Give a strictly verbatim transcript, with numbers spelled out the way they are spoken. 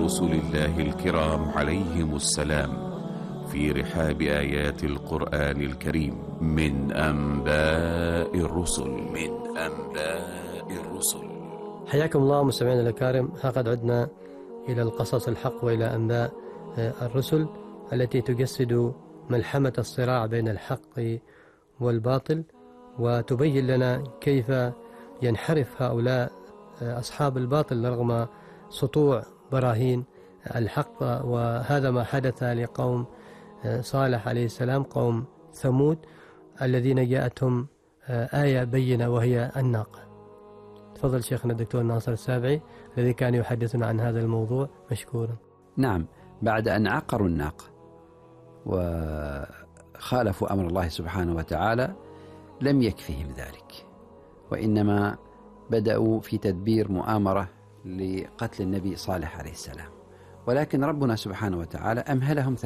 رسل الله الكرام عليهم السلام في رحاب آيات القرآن الكريم من أنباء الرسل من أنباء الرسل. حياكم الله مستمعينا الأكارم، ها قد عدنا إلى القصص الحق وإلى أنباء الرسل التي تجسد ملحمة الصراع بين الحق والباطل، وتبين لنا كيف ينحرف هؤلاء أصحاب الباطل رغم سطوع براهين الحق. وهذا ما حدث لقوم صالح عليه السلام، قوم ثمود الذين جاءتهم آية بينة وهي الناقة. تفضل شيخنا الدكتور ناصر السابعي الذي كان يحدثنا عن هذا الموضوع مشكورا. نعم، بعد أن عقروا الناقة وخالفوا أمر الله سبحانه وتعالى لم يكفهم ذلك، وإنما بدأوا في تدبير مؤامرة لقتل النبي صالح عليه السلام، ولكن ربنا سبحانه وتعالى أمهلهم